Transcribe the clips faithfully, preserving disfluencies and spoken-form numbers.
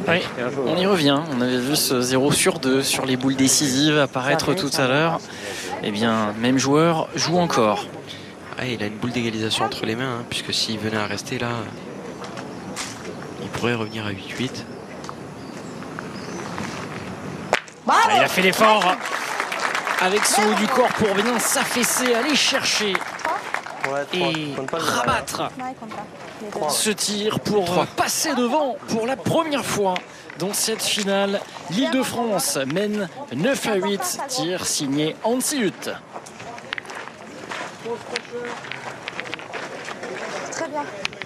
Oui, on y revient. On avait vu ce zéro sur deux sur les boules décisives apparaître tout à l'heure. Eh bien, même joueur joue encore. Ah, il a une boule d'égalisation entre les mains, hein, puisque s'il venait à rester là, il pourrait revenir à huit huit. Ah, il a fait l'effort avec son haut du corps pour bien s'affaisser, aller chercher et rabattre ce tir pour passer devant pour la première fois dans cette finale. L'Île-de-France mène neuf à huit, tir signé Hansi Huth. Très bien.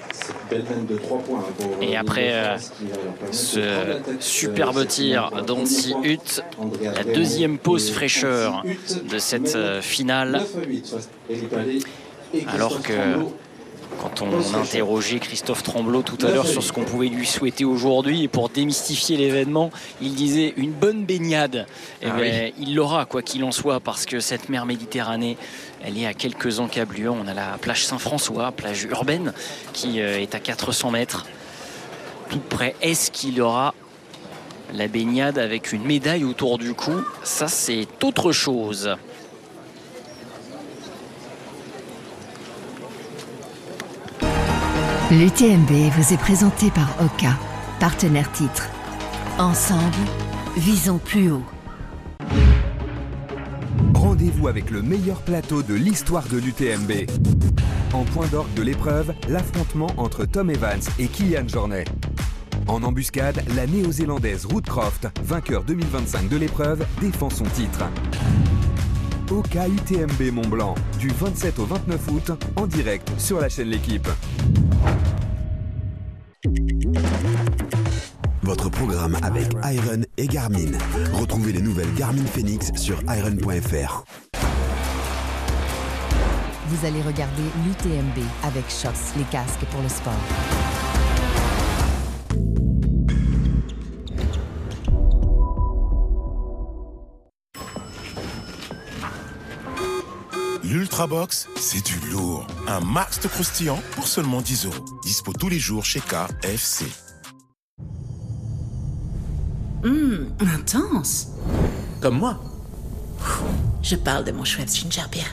Et après euh, ce superbe tir d'Hansi Huth, la deuxième pause fraîcheur de cette euh, finale, alors que quand on interrogeait Christophe Tremblot tout à l'heure sur ce qu'on pouvait lui souhaiter aujourd'hui, et pour démystifier l'événement, il disait une bonne baignade. Et ah ben, oui. Il l'aura, quoi qu'il en soit, parce que cette mer Méditerranée, elle est à quelques encablures. On a la plage Saint-François, plage urbaine, qui est à quatre cents mètres, tout près. Est-ce qu'il aura la baignade avec une médaille autour du cou? Ça, c'est autre chose. L'U T M B vous est présenté par Oka, partenaire titre. Ensemble, visons plus haut. Rendez-vous avec le meilleur plateau de l'histoire de l'U T M B. En point d'orgue de l'épreuve, l'affrontement entre Tom Evans et Kilian Jornet. En embuscade, la néo-zélandaise Ruth Croft, vainqueur deux mille vingt-cinq de l'épreuve, défend son titre. Oka U T M B Mont-Blanc, du vingt-sept au vingt-neuf août, en direct sur la chaîne L'Équipe. Votre programme avec Iron et Garmin. Retrouvez les nouvelles Garmin Phoenix sur iron point f r. Vous allez regarder l'U T M B avec Shox, les casques pour le sport. L'Ultrabox, c'est du lourd. Un max de croustillant pour seulement dix euros. Dispo tous les jours chez K F C. Hum, intense. Comme moi. Je parle de mon Schweppes Ginger Beer.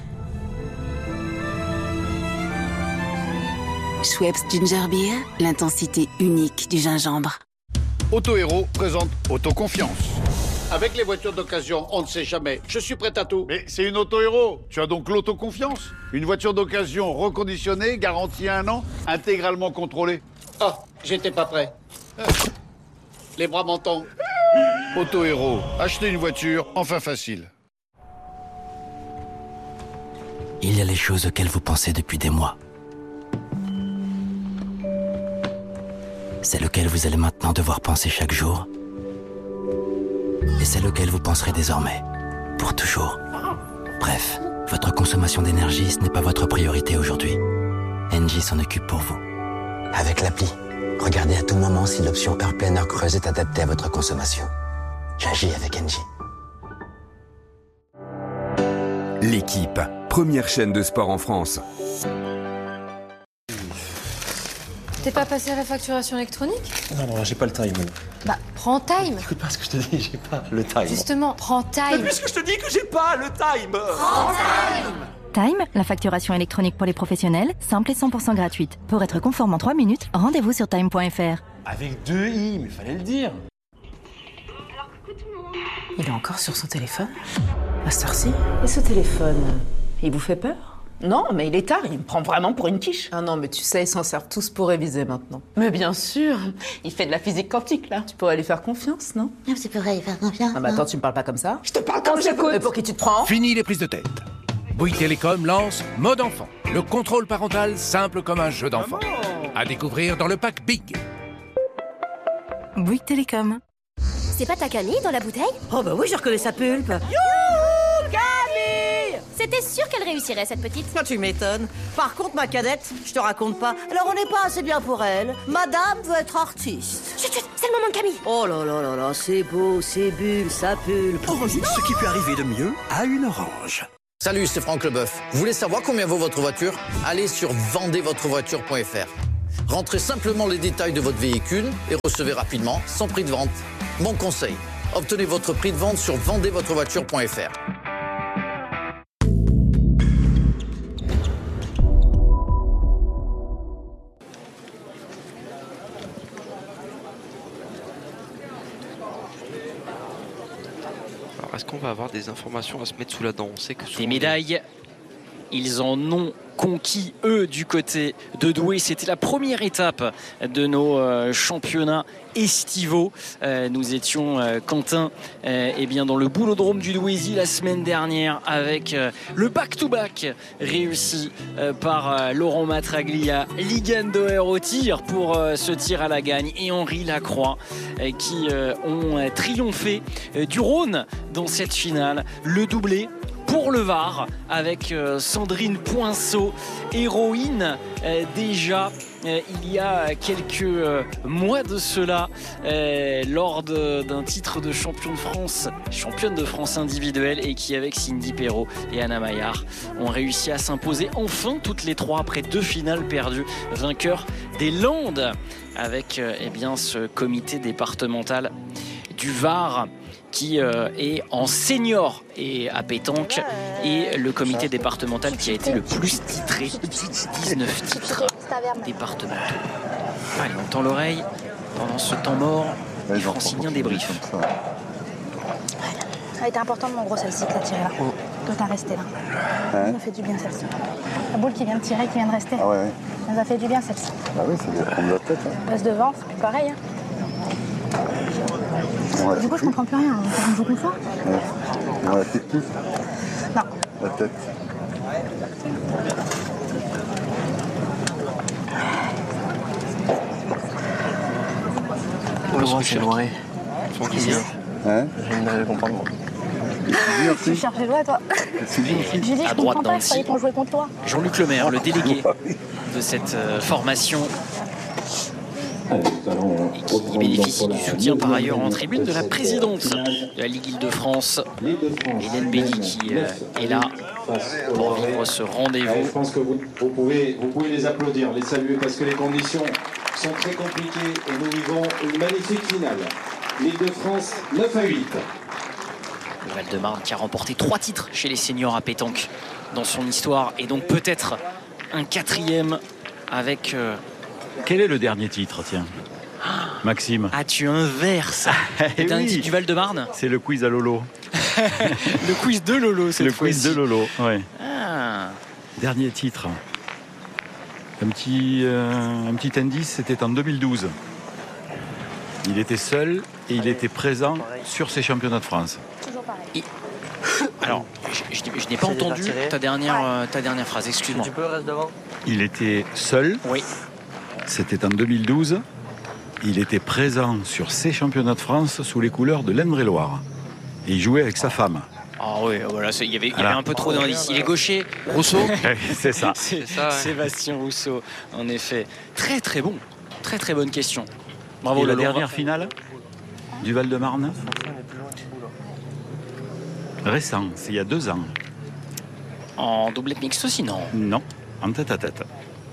Schweppes Ginger Beer, l'intensité unique du gingembre. Auto Héros présente Autoconfiance. Avec les voitures d'occasion, on ne sait jamais. Je suis prêt à tout. Mais c'est une Auto Héros. Tu as donc l'autoconfiance. Une voiture d'occasion reconditionnée, garantie un an, intégralement contrôlée. Ah, j'étais pas prêt. Ah. Les bras m'en tombent. Auto Héros. Acheter une voiture, enfin facile. Il y a les choses auxquelles vous pensez depuis des mois. Celles auxquelles vous allez maintenant devoir penser chaque jour. Et celles auxquelles vous penserez désormais, pour toujours. Bref, votre consommation d'énergie, ce n'est pas votre priorité aujourd'hui. Engie s'en occupe pour vous. Avec l'appli, regardez à tout moment si l'option heure pleine heure creuse est adaptée à votre consommation. J'agis avec Engie. L'Équipe, première chaîne de sport en France. T'es pas passé à la facturation électronique? Non, non, j'ai pas le time. Bah, prends Time. Écoute pas ce que je te dis, j'ai pas le time. Justement, prends Time. Mais puisque je te dis que j'ai pas le time. Prends Time. Time, la facturation électronique pour les professionnels, simple et cent pour cent gratuite. Pour être conforme en trois minutes, rendez-vous sur time point f r. Avec deux i, mais fallait le dire. Il est encore sur son téléphone? À cette heure-ci? Et ce téléphone, il vous fait peur? Non, mais il est tard, il me prend vraiment pour une quiche. Ah non, mais tu sais, ils s'en servent tous pour réviser maintenant. Mais bien sûr, il fait de la physique quantique, là. Tu pourrais lui faire confiance, non? Non, tu pourrais lui faire confiance. Ah bah attends, tu me parles pas comme ça? Je te parle comme j'écoute. Mais pour qui tu te prends? Fini les prises de tête. Bouygues Télécom lance Mode Enfant, le contrôle parental simple comme un jeu d'enfant. À découvrir dans le pack Big. Bouygues Télécom. C'est pas ta Camille dans la bouteille? Oh bah oui, je reconnais sa pulpe. Youhou, Camille! C'était sûr qu'elle réussirait, cette petite. Ah, tu m'étonnes. Par contre, ma cadette, je te raconte pas. Alors, on n'est pas assez bien pour elle. Madame veut être artiste. Chut, chut, c'est le moment de Camille. Oh là là là là, c'est beau, c'est bulle, ça pulpe. Orange, ce qui peut arriver de mieux à une orange. Salut, c'est Franck Leboeuf. Vous voulez savoir combien vaut votre voiture? Allez sur vendez votre voiture point f r. Rentrez simplement les détails de votre véhicule et recevez rapidement son prix de vente. Mon conseil, obtenez votre prix de vente sur vendez votre voiture point f r. Alors, est-ce qu'on va avoir des informations à se mettre sous la dent? On sait que des médailles, ils en ont conquis, eux, du côté de Douai. C'était la première étape de nos euh, championnats estivaux. Euh, nous étions, euh, Quentin, euh, eh bien, dans le boulodrome du Douaisis la semaine dernière avec euh, le back-to-back réussi euh, par euh, Laurent Matraglia, Ligan Doher au tir pour euh, ce tir à la gagne, et Henri Lacroix euh, qui euh, ont euh, triomphé euh, du Rhône dans cette finale. Le doublé pour le Var avec euh, Sandrine Poinceau, héroïne euh, déjà euh, il y a quelques euh, mois de cela euh, lors d'un titre de champion de France, championne de France individuelle, et qui avec Cindy Perrault et Anna Maillard ont réussi à s'imposer enfin toutes les trois après deux finales perdues, vainqueur des Landes avec euh, eh bien, ce comité départemental du Var qui euh, est en senior et à pétanque, et le comité départemental qui a été le plus titré, dix-neuf titres départementaux. Allez, on tend l'oreille pendant ce temps mort, les Franciliens débriefent. Ça a été important de mon gros celle-ci que t'as tiré là. Que t'as resté là. Ouais. Ça m'a fait du bien celle-ci. La boule qui vient de tirer, qui vient de rester. Ah ouais, ouais. Ça nous a fait du bien celle-ci. Bah oui, ça doit prendre la tête. Hein. Reste devant, c'est plus pareil. Hein. Ouais, du coup, je comprends plus rien. On joue comme ça. Ouais. On la tête plus. Non. La tête. Comment c'est loin? Hein? Je ne comprends pas. Tu cherches les doigts, toi. J'ai dit, je comprends pas, il fallait qu'on jouait contre toi. Jean-Luc Lemaire, le délégué de cette euh, formation, et qui bénéficie du soutien par ailleurs en tribune de la présidente de la Ligue Île-de-France, Hélène Béli, qui euh, est là pour vivre ce rendez-vous. Je pense que vous, vous, pouvez, vous pouvez les applaudir, les saluer, parce que les conditions sont très compliquées et nous vivons une magnifique finale. L'Île-de-France neuf à huit. Le Val-de-Marne qui a remporté trois titres chez les seniors à pétanque dans son histoire, et donc peut-être un quatrième avec... Euh... Quel est le dernier titre, tiens, Maxime? Ah, tu inverses. Le dernier titre du Val-de-Marne? C'est le quiz à Lolo. Le quiz de Lolo, cette Le quiz de Lolo, oui. Ah. Dernier titre. Un petit, euh, un petit indice, c'était en deux mille douze. Il était seul et il était présent sur ces championnats de France. Et... Alors, je, je, je n'ai pas entendu ta dernière, euh, ta dernière phrase, excuse-moi. Tu peux rester devant. Il était seul. Oui. C'était en deux mille douze. Il était présent sur ces championnats de France sous les couleurs de l'Indre-et-Loire. Et il jouait avec sa femme. Ah oui, voilà, il y avait, il y avait un peu trop d'indices. Il est gaucher. Rousseau. C'est ça. C'est ça, ouais. Sébastien Rousseau, en effet. Très très bon. Très très bonne question. Bravo. Et la Lolo. dernière finale du Val-de-Marne, récent, c'est il y a deux ans. En doublette mixte aussi, non? Non, en tête à tête.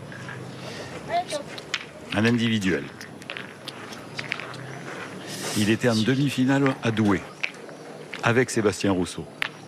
Un individuel. Il était en demi-finale à Douai avec Sébastien Rousseau.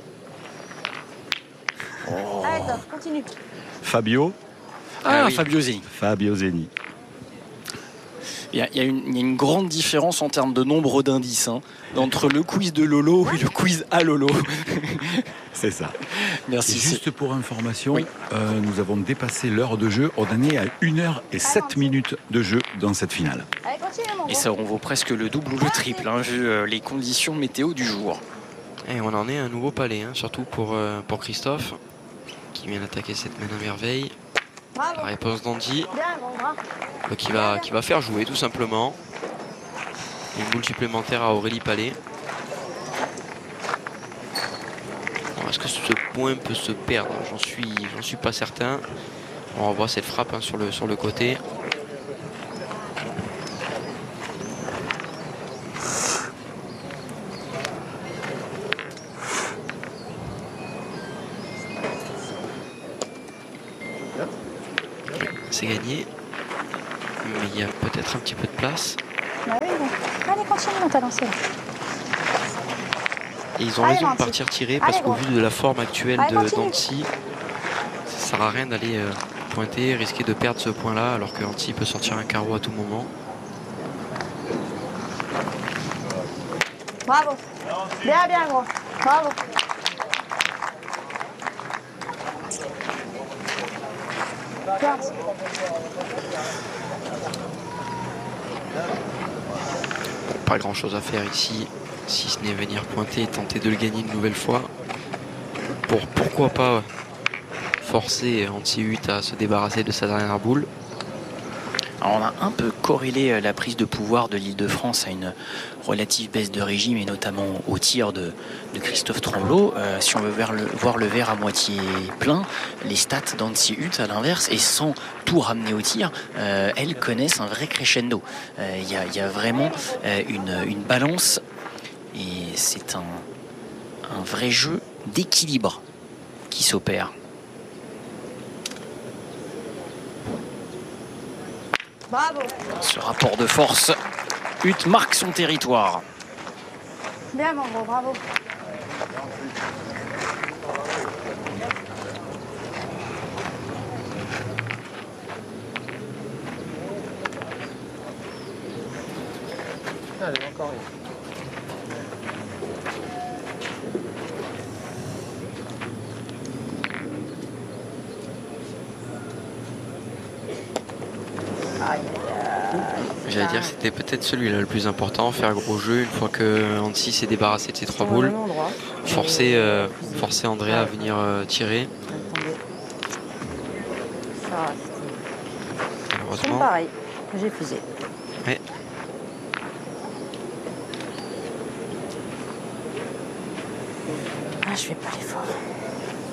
Oh. Arrête, continue. Fabio. Ah, ah oui. Fabio Zeni. Fabio Zeni. Il y, a, il, y a une, il y a une grande différence en termes de nombre d'indices hein, entre le quiz de Lolo et le quiz à Lolo. C'est ça. Merci. Et juste pour information, oui. euh, nous avons dépassé l'heure de jeu. On en est à une heure et sept minutes de jeu dans cette finale. Et ça, on vaut presque le double ou le triple, hein, vu euh, les conditions météo du jour. Et on en est à un nouveau palais, hein, surtout pour, euh, pour Christophe, qui vient d'attaquer cette main à merveille. La réponse d'Andy, euh, qui, va, qui va faire jouer tout simplement. Une boule supplémentaire à Aurélie Palais. Est-ce que ce point peut se perdre? J'en suis, j'en suis pas certain. On revoit cette frappe hein, sur, le, sur le côté. C'est gagné. Mais il y a peut-être un petit peu de place. Bah oui, bon. Allez, continue, on t'a lancé là. Et ils ont Allez, raison de Nancy. partir tirer parce Allez, qu'au gros. vu de la forme actuelle Allez, de continue. Dancy, ça sert à rien d'aller euh, pointer, risquer de perdre ce point-là alors que Dancy peut sortir un carreau à tout moment. Bravo. Bien, bien, gros. Bravo. Quinze. Pas grand chose à faire ici, si ce n'est venir pointer et tenter de le gagner une nouvelle fois. Pour pourquoi pas forcer Anti huit à se débarrasser de sa dernière boule. Alors on a un peu corrélé la prise de pouvoir de l'Île-de-France à une relative baisse de régime et notamment au tir de, de Christophe Tremblot. Euh, si on veut voir le, voir le verre à moitié plein, les stats d'Anti huit à l'inverse et sans tout ramener au tir, euh, elles connaissent un vrai crescendo. Il euh, y, y a vraiment euh, une, une balance et c'est un, un vrai jeu d'équilibre qui s'opère. Bravo. Ce rapport de force, Hutt marque son territoire. Bien, mon gros, bravo. Allez, encore une. J'allais dire que c'était peut-être celui-là le plus important, faire gros jeu une fois que Annecy s'est débarrassé de ses trois boules. Forcer, euh, forcer Andrea à venir euh, tirer. Malheureusement. Pareil, j'ai fusé. Ouais. Ah, je fais pas l'effort.